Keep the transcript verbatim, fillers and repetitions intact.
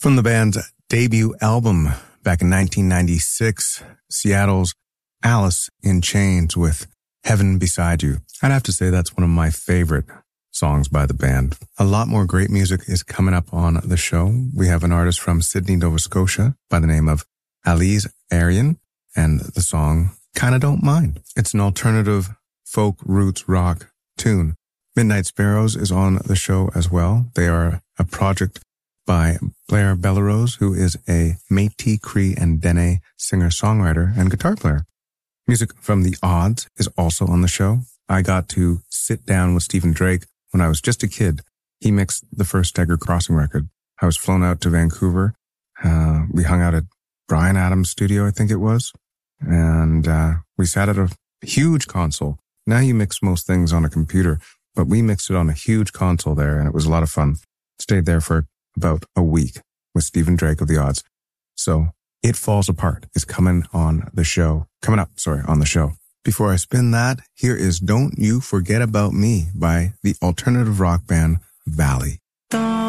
From the band's debut album back in nineteen ninety-six, Seattle's Alice in Chains with Heaven Beside You. I'd have to say that's one of my favorite songs by the band. A lot more great music is coming up on the show. We have an artist from Sydney, Nova Scotia by the name of Alize Arian, and the song Kinda Don't Mind. It's an alternative folk roots rock tune. Midnight Sparrows is on the show as well. They are a project by Blair Bellerose, who is a Métis, Cree, and Dene singer-songwriter and guitar player. Music from The Odds is also on the show. I got to sit down with Stephen Drake when I was just a kid. He mixed the first Stagger Crossing record. I was flown out to Vancouver. Uh, we hung out at Bryan Adams' studio, I think it was. And uh, we sat at a huge console. Now you mix most things on a computer, but we mixed it on a huge console there, and it was a lot of fun. Stayed there for about a week with Stephen Drake of The Odds. So It Falls Apart is coming on the show. Coming up, sorry, on the show. Before I spin that, here is Don't You Forget About Me by the alternative rock band Valley. Don't